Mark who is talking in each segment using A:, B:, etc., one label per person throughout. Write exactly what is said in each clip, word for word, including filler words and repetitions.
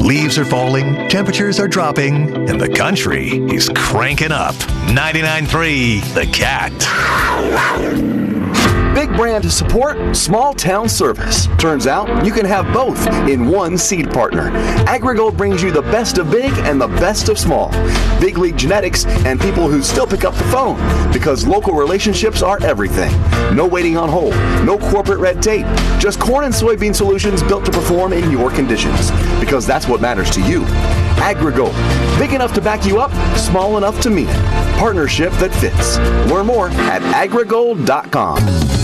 A: Leaves are falling, temperatures are dropping, and the country is cranking up. ninety-nine point three The Cat.
B: Big brand support, small town service. Turns out you can have both in one seed partner. AgriGold brings you the best of big and the best of small. Big league genetics and people who still pick up the phone, because local relationships are everything. No waiting on hold, no corporate red tape, just corn and soybean solutions built to perform in your conditions, because that's what matters to you. AgriGold, big enough to back you up, small enough to mean it. Partnership that fits. Learn more at agrigold dot com.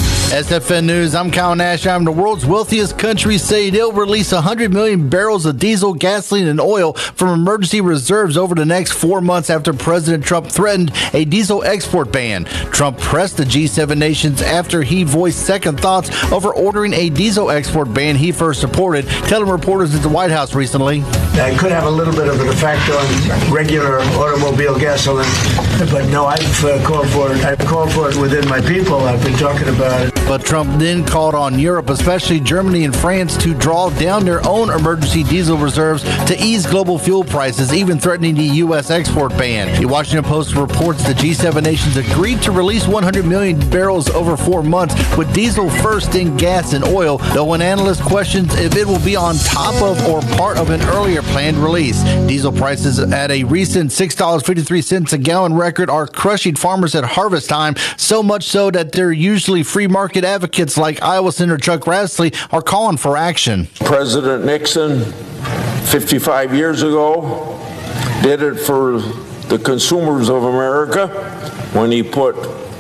C: S F N News, I'm Kyle Nash. I'm the world's wealthiest country. Say they'll release one hundred million barrels of diesel, gasoline, and oil from emergency reserves over the next four months after President Trump threatened a diesel export ban. Trump pressed the G seven nations after he voiced second thoughts over ordering a diesel export ban he first supported, telling reporters at the White House recently.
D: That could have a little bit of an effect on regular automobile gasoline, but no, I've uh, called for it. I've called for it within my people. I've been talking about it.
C: But Trump then called on Europe, especially Germany and France, to draw down their own emergency diesel reserves to ease global fuel prices, even threatening the U S export ban. The Washington Post reports the G seven nations agreed to release one hundred million barrels over four months, with diesel first, then gas and oil, though when analysts question if it will be on top of or part of an earlier planned release. Diesel prices at a recent six dollars and fifty-three cents a gallon record are crushing farmers at harvest time, so much so that they're usually free market advocates like Iowa Senator Chuck Grassley are calling for action.
E: President Nixon, fifty-five years ago, did it for the consumers of America when he put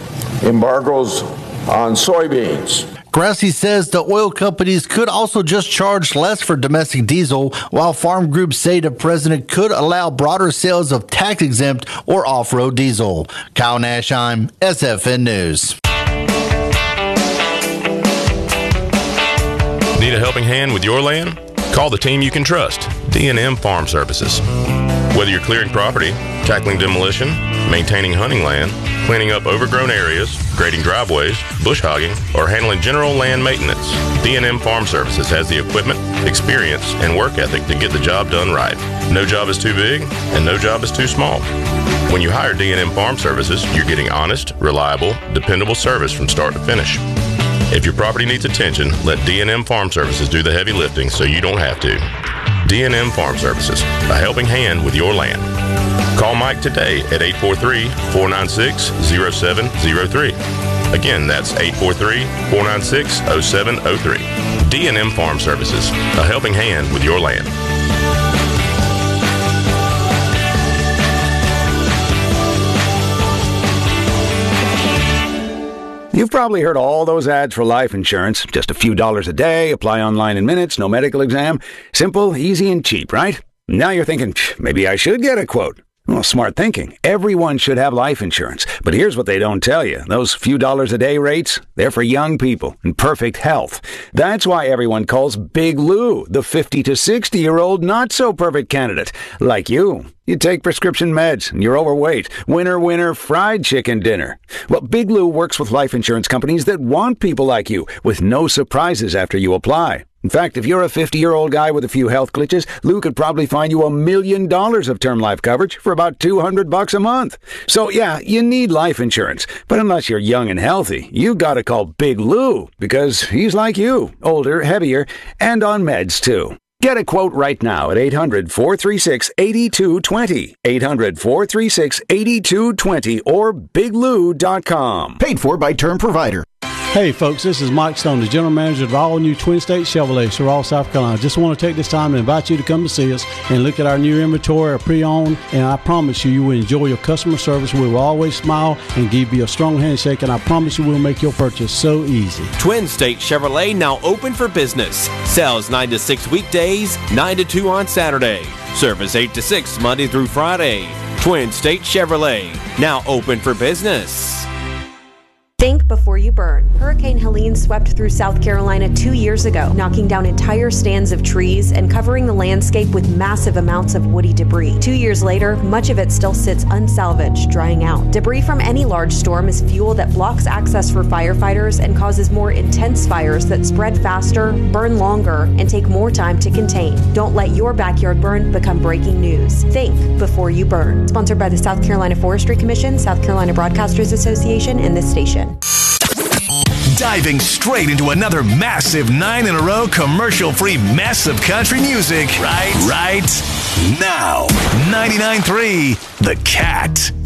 E: embargoes on soybeans.
C: Grassley says the oil companies could also just charge less for domestic diesel, while farm groups say the president could allow broader sales of tax-exempt or off-road diesel. Kyle Nashheim, S F N News.
F: Need a helping hand with your land? Call the team you can trust, D and M Farm Services. Whether you're clearing property, tackling demolition, maintaining hunting land, cleaning up overgrown areas, grading driveways, bush hogging, or handling general land maintenance, D and M Farm Services has the equipment, experience, and work ethic to get the job done right. No job is too big, and no job is too small. When you hire D and M Farm Services, you're getting honest, reliable, dependable service from start to finish. If your property needs attention, let D and M Farm Services do the heavy lifting so you don't have to. D and M Farm Services, a helping hand with your land. Call Mike today at eight four three, four nine six, zero seven zero three. Again, that's eight four three, four nine six, zero seven zero three. D and M Farm Services, a helping hand with your land.
G: You've probably heard all those ads for life insurance. Just a few dollars a day, apply online in minutes, no medical exam. Simple, easy, and cheap, right? Now you're thinking, maybe I should get a quote. Well, smart thinking. Everyone should have life insurance. But here's what they don't tell you. Those few dollars a day rates, they're for young people in perfect health. That's why everyone calls Big Lou the fifty to sixty-year-old not-so-perfect candidate. Like you. You take prescription meds, and you're overweight. Winner, winner, fried chicken dinner. Well, Big Lou works with life insurance companies that want people like you, with no surprises after you apply. In fact, if you're a fifty-year-old guy with a few health glitches, Lou could probably find you a million dollars of term life coverage for about two hundred bucks a month. So yeah, you need life insurance. But unless you're young and healthy, you gotta call Big Lou, because he's like you, older, heavier, and on meds too. Get a quote right now at eight hundred, four three six, eight two two zero, eight hundred, four three six, eight two two zero, or big lou dot com.
H: Paid for by Term Provider.
I: Hey folks, this is Mike Stone, the General Manager of the all-new Twin State Chevrolet, Sorrel, South Carolina. Just want to take this time to invite you to come to see us and look at our new inventory, our pre-owned, and I promise you, you will enjoy your customer service. We will always smile and give you a strong handshake, and I promise you we'll make your purchase so easy.
J: Twin State Chevrolet now open for business. Sales nine to six weekdays, nine to two on Saturday. Service eight to six Monday through Friday. Twin State Chevrolet, now open for business.
H: Think before you burn. Hurricane Helene swept through South Carolina two years ago, knocking down entire stands of trees and covering the landscape with massive amounts of woody debris. Two years later, much of it still sits unsalvaged, drying out. Debris from any large storm is fuel that blocks access for firefighters and causes more intense fires that spread faster, burn longer, and take more time to contain. Don't let your backyard burn become breaking news. Think before you burn. Sponsored by the South Carolina Forestry Commission, South Carolina Broadcasters Association, and this station.
A: Diving straight into another massive nine in a row commercial-free mess of country music. Right, right now. ninety-nine point three The Cat.